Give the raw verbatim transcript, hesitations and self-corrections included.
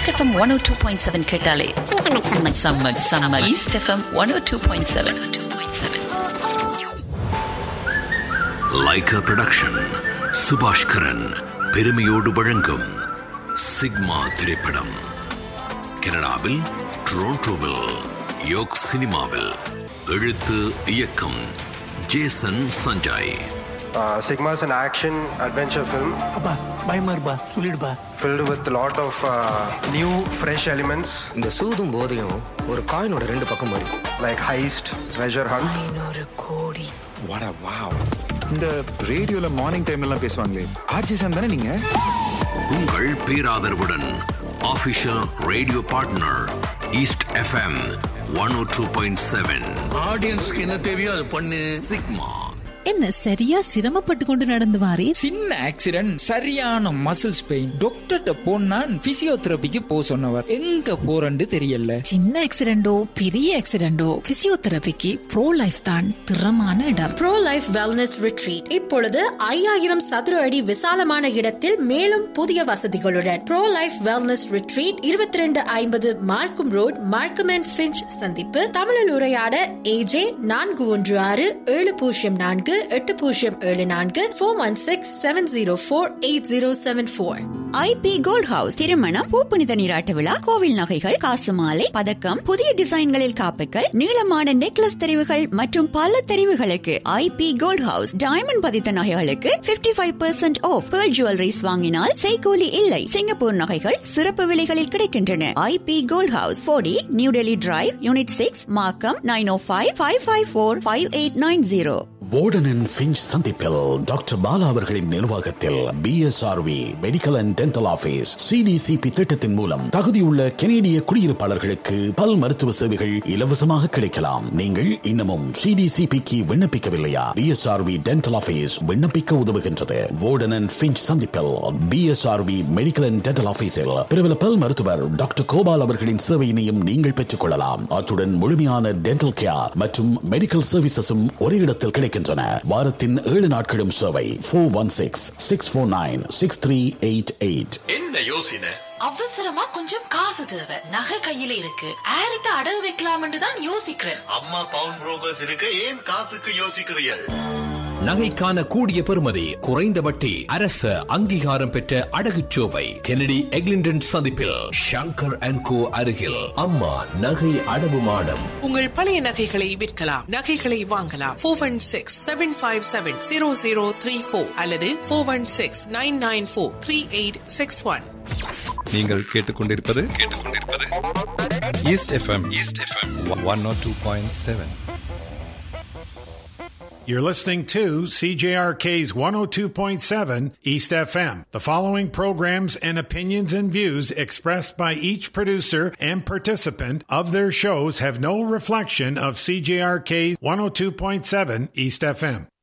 East FM one ஓ two point seven கேட்டாலே செம்ம செம்ம செம்ம. ஈஸ்ட் எஃப்எம் ஒன் ஓ two point seven two point seven. Lyca production Subaskaran பெருமையோடு வழங்கும் சிக்மா திரைப்படம் கனடாவில் டொரண்டோவில் யோக் சினிமாவில். எழுத்து இயக்கம் Jason Sanjay. Uh, Sigma is an action adventure film. அப்பா பயமா இருப்பா சொல்லிடுப்பா. Filled with a lot of uh, new fresh elements. இந்த சூதும் போதையும் ஒரு காயினோட ரெண்டு பக்கம் மாதிரி. Like heist, treasure hunt. ஐநூறு கோடி. What a wow. இந்த ரேடியோல மார்னிங் டைம்ல எல்லாம் பேசுவாங்களே ஆர்ஜி சாம் தானே நீங்க? உங்கள் பேராதரவுடன் official radio partner east FM one ஓ டூ பாயிண்ட் செவன். ஆடியன்ஸ்க்கு என்ன தேவையோ அது பண்ணு. சிக்மா. என்ன சரியா சிரமப்பட்டு கொண்டு நடந்து வாரே? சின்ன ஆக்சிடென்ட், சரியான மசில்ஸ் பெயின். டாக்டர்கிட்ட போனா பிசியோதெரபிக்கு போ சொன்னவர். எங்க போறன்னு தெரியல. சின்ன ஆக்சிடென்டோ பெரிய ஆக்சிடென்டோ பிசியோதெரபிக்கு ப்ரோ லைஃப் தான் திறமான இடம். ப்ரோ லைஃப் வெல்னஸ் ரிட்ரீட் இப்பொழுது ஐயாயிரம் சதுர அடி விசாலமான இடத்தில் மேலும் புதிய வசதிகளுடன். ப்ரோ லைஃப் வெல்னஸ் ரிட்ரீட் இருபத்தி ரெண்டு ஐம்பது மார்க்கம் ரோட், மார்க்கம் அண்ட் ஃபிஞ்ச் சந்திப்பு. தமிழில் உரையாட ஏஜே நான்கு ஒன்று ஆறு ஏழு பூஜ்ஜியம் நான்கு எட்டு பூஜ்ஜியம் ஏழு நான்கு four one six seven zero four eight zero seven four. IP gold house திருமணம், பூப்புனித நீராட்டு விழா, கோவில் நகைகள், காசு மாலை, பதக்கம், புதிய டிசைன்களில் காப்புகள், நீளமான நெக்லஸ் தெரிவுகள் மற்றும் பல தெரிவுகளுக்கு ஐபி கோல்ட் ஹவுஸ். டைமண்ட் பதித்த நகைகளுக்கு fifty five percent of. Pearl jewelleries வாங்கினால் செய்கூலி இல்லை. சிங்கப்பூர் நகைகள் சிறப்பு விலைகளில் கிடைக்கின்றன. ஐபி கோல்ட் ஹவுஸ், போடி new Delhi drive, unit six, மார்க்கம். நைன் ஓ five five five four five eight nine zero. Warden Finch சந்திப்பில் டாக்டர் பாலா அவர்களின் நிர்வாகத்தில் PSRV medical and dental office CDCP திட்டத்தின் மூலம் தகுதியுள்ள கனேடிய குடியிருப்பாளர்களுக்கு பல் மருத்துவ சேவைகள் இலவசமாக கிடைக்கலாம். நீங்கள் இன்னமும் சிடிசிபிக்கு விண்ணப்பிக்கவில்லையா? பிஎஸ்ஆர்வி டென்டல் ஆபீஸ் விண்ணப்பிக்க உதவுகின்றது. வார்டன் அண்ட் ஃபிஞ்ச் சந்திப்பில் பிஎஸ்ஆர்வி மெடிக்கல் அண்ட் டென்டல் ஆபீஸில் பிரபல பல் மருத்துவர் டாக்டர் கோபால் அவர்களின் சேவையினையும் நீங்கள் பெற்றுக் கொள்ளலாம். அத்துடன் முழுமையான டென்டல் கேர் மற்றும் மெடிக்கல் சர்வீசஸும் ஒரே இடத்தில் கிடைக்கும். வாரத்தின் ஏழு நாட்களும் சேவை. Four one six six four nine six three eight eight. என்ன யோசனை? அவசரமா கொஞ்சம் காசு தேவை. நகை கையில இருக்கு, ஆரிட்ட அடகு வைக்கலாம்னு தான் யோசிக்கிறேன். அம்மா பவுன் புரோக்கர்ஸ் இருக்கு, ஏன் காசுக்கு யோசிக்கிறீர்கள்? நகைக்கான கூடிய பெறுமதி, குறைந்த வட்டி, அரசு அங்கீகாரம் பெற்ற அடகுச்சோவை கெனடி எக்லிண்டன் சந்திப்பில் ஷங்கர் அண்ட் கோ அருகில் அம்மா நகை அடவு மாடம். உங்கள் பழைய நகைகளை விற்கலாம், நகைகளை வாங்கலாம். Four one six seven five seven zero zero three four அல்லது four one six nine nine four three eight six one. நீங்கள் கேட்டுக்கொண்டிருப்பது கேட்டுக்கொண்டிருப்பது east FM east FM one O two point seven. You're listening to C J R K's one oh two point seven East F M. The following programs and opinions and views expressed by each producer and participant of their shows have no reflection of C J R K's one oh two point seven East F M.